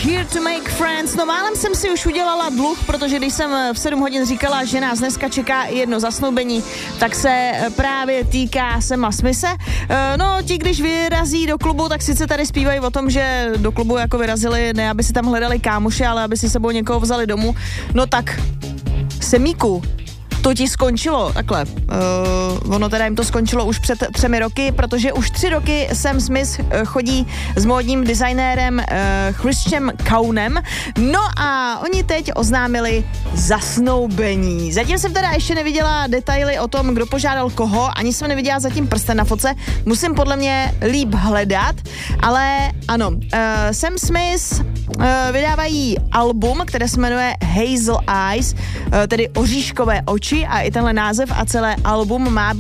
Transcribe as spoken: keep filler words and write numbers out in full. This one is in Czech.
Here to make friends. No málem jsem si už udělala dluh, protože když jsem v sedm hodin říkala, že nás dneska čeká jedno zasnoubení, tak se právě týká Sama Smithe. No, ti, když vyrazí do klubu, tak sice tady zpívají o tom, že do klubu jako vyrazili, ne aby si tam hledali kámoše, ale aby si sebou někoho vzali domů. No tak, Semíku, to ti skončilo, takhle. Uh, ono teda jim to skončilo už před třemi roky, protože už tři roky Sam Smith chodí s módním designérem uh, Christianem Kaunem. No a oni teď oznámili zasnoubení. Zatím jsem teda ještě neviděla detaily o tom, kdo požádal koho, ani jsem neviděla zatím prsten na fotce. Musím podle mě líp hledat, ale ano, uh, Sam Smith uh, vydávají album, které se jmenuje Hazel Eyes, uh, tedy oříškové oči, a i tenhle název a celé album má být